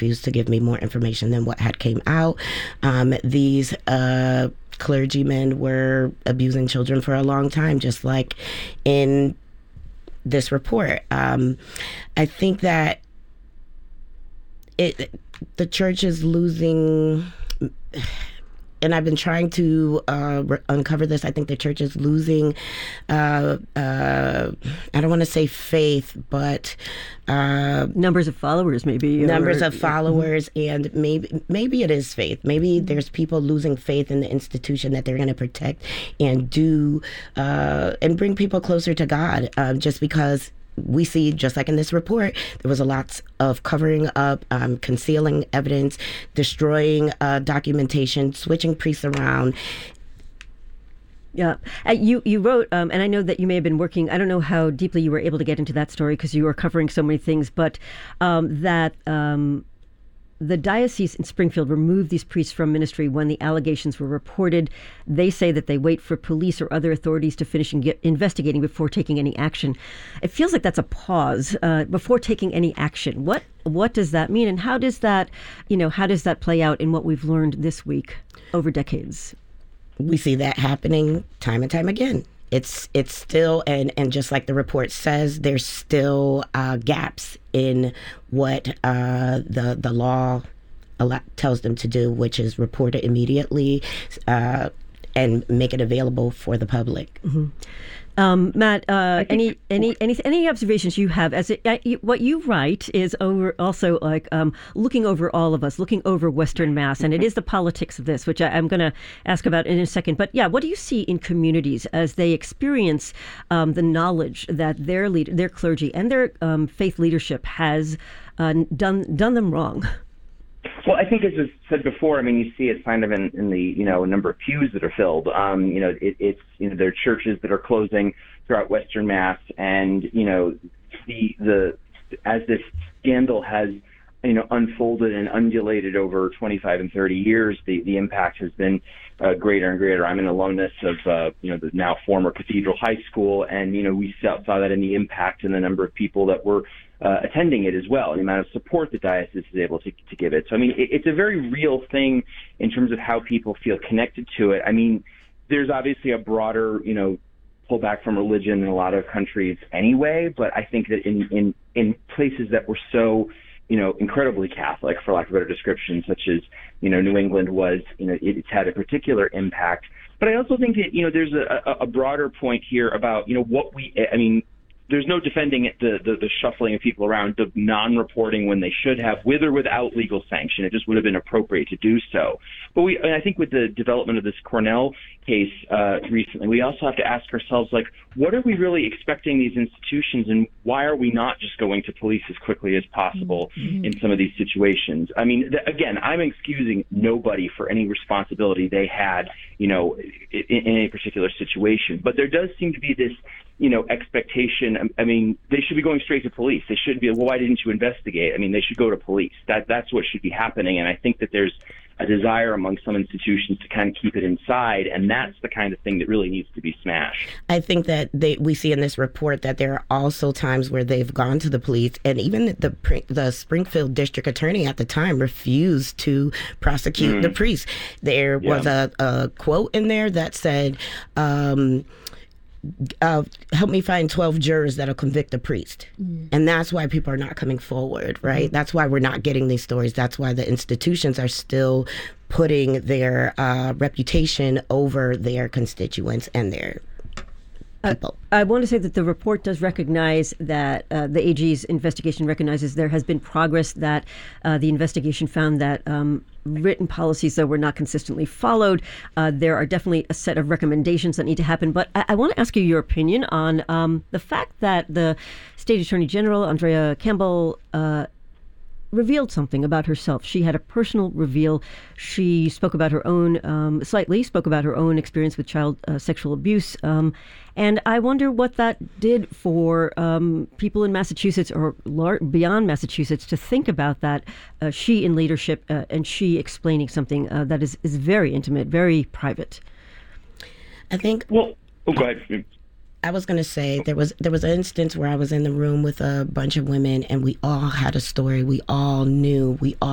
refused to give me more information than what had came out. These clergymen were abusing children for a long time, just like in this report. I think that the church is losing, and I've been trying to uncover this. I think the church is losing, I don't want to say faith, but numbers of followers, maybe. Numbers of followers, and maybe it is faith. Maybe there's people losing faith in the institution that they're going to protect and do, and bring people closer to God, just because we see, just like in this report, there was a lot of covering up, concealing evidence, destroying documentation, switching priests around. Yeah. You wrote, and I know that you may have been working, I don't know how deeply you were able to get into that story because you were covering so many things, but that the diocese in Springfield removed these priests from ministry when the allegations were reported. They say that they wait for police or other authorities to finish investigating before taking any action. It feels like that's a pause before taking any action. What does that mean, and how does that play out in what we've learned this week over decades? We see that happening time and time again. It's still, and just like the report says, there's still gaps in what the law tells them to do, which is report it immediately and make it available for the public. Mm-hmm. Matt, any observations you have as what you write is also like looking over all of us, looking over Western Mass, and it is the politics of this, which I'm going to ask about in a second. But yeah, what do you see in communities as they experience the knowledge that their clergy and their faith leadership has done them wrong? Well, I think, as was said before, I mean, you see it kind of in the number of pews that are filled. It's there are churches that are closing throughout Western Mass, and the as this scandal has unfolded and undulated over 25 and 30 years, the impact has been greater and greater. I'm an alumnus of the now former Cathedral High School, and we saw that in the impact and the number of people that were attending it as well, and the amount of support the diocese is able to give it. So, I mean, it's a very real thing in terms of how people feel connected to it. I mean, there's obviously a broader, pullback from religion in a lot of countries anyway, but I think that in places that were so, incredibly Catholic, for lack of a better description, such as, New England was, it's had a particular impact. But I also think that, there's a broader point here about, there's no defending it, the shuffling of people around, the non-reporting when they should have, with or without legal sanction. It just would have been appropriate to do so. But I think with the development of this Cornell case recently, we also have to ask ourselves, what are we really expecting these institutions, and why are we not just going to police as quickly as possible in some of these situations? I mean, again, I'm excusing nobody for any responsibility they had, in any particular situation. But there does seem to be this expectation. I mean, they should be going straight to police. They shouldn't be, well, why didn't you investigate? I mean, they should go to police. That's what should be happening. And I think that there's a desire among some institutions to kind of keep it inside, and that's the kind of thing that really needs to be smashed. I think that we see in this report that there are also times where they've gone to the police, and even the Springfield district attorney at the time refused to prosecute the priest. There was a quote in there that said, help me find 12 jurors that'll convict a priest. And that's why people are not coming forward, right? That's why we're not getting these stories. That's why the institutions are still putting their reputation over their constituents and their people. I want to say that the report does recognize that the AG's investigation recognizes there has been progress, that the investigation found that written policies, though, were not consistently followed. There are definitely a set of recommendations that need to happen. But I want to ask you your opinion on the fact that the State Attorney General, Andrea Campbell, revealed something about herself. She had a personal reveal. She spoke about her own, spoke about her own experience with child sexual abuse. And I wonder what that did for people in Massachusetts or beyond Massachusetts to think about that. She in leadership and she explaining something that is very intimate, very private. I think. Well, go ahead. I was going to say there was an instance where I was in the room with a bunch of women, and we all had a story. We all knew. We all